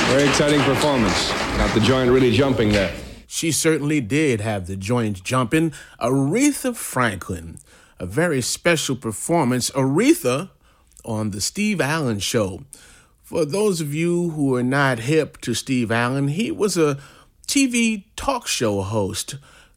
Very exciting performance. Got the joint really jumping there. She certainly did have the joint jumping. Aretha Franklin, a very special performance. Aretha on the Steve Allen Show. For those of you who are not hip to Steve Allen, he was a TV talk show host.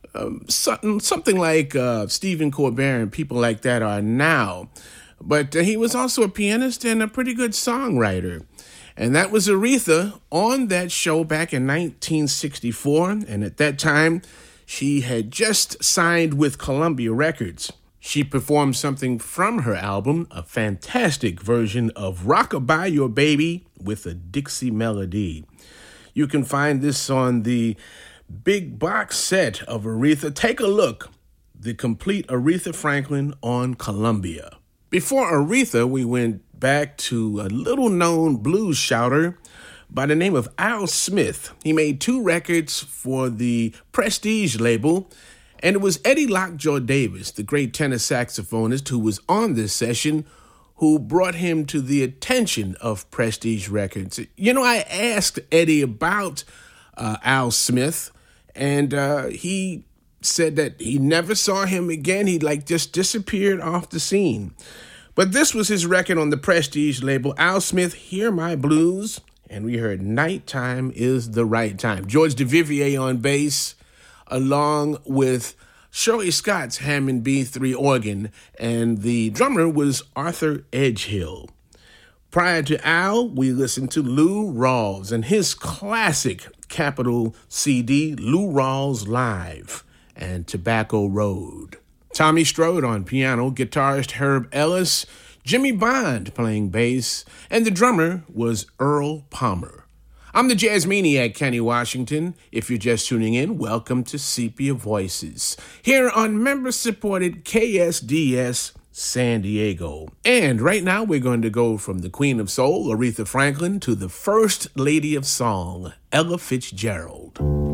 Something like Stephen Colbert and people like that are now. But he was also a pianist and a pretty good songwriter. And that was Aretha on that show back in 1964. And at that time, she had just signed with Columbia Records. She performed something from her album, a fantastic version of Rockabye Your Baby with a Dixie melody. You can find this on the big box set of Aretha. Take a look. The complete Aretha Franklin on Columbia. Before Aretha, we went back to a little-known blues shouter by the name of Al Smith. He made 2 records for the Prestige label, and it was Eddie Lockjaw Davis, the great tenor saxophonist who was on this session, who brought him to the attention of Prestige Records. You know, I asked Eddie about Al Smith, and he said that he never saw him again. He just disappeared off the scene. But this was his record on the Prestige label, Al Smith, Hear My Blues, and we heard Nighttime is the Right Time. George DeVivier on bass, along with Shirley Scott's Hammond B3 organ, and the drummer was Arthur Edgehill. Prior to Al, we listened to Lou Rawls and his classic Capitol CD, Lou Rawls Live, and Tobacco Road. Tommy Strode on piano, guitarist Herb Ellis, Jimmy Bond playing bass, and the drummer was Earl Palmer. I'm the Jazz Maniac, Kenny Washington. If you're just tuning in, welcome to Sepia Voices, here on member-supported KSDS San Diego. And right now we're going to go from the Queen of Soul, Aretha Franklin, to the First Lady of Song, Ella Fitzgerald.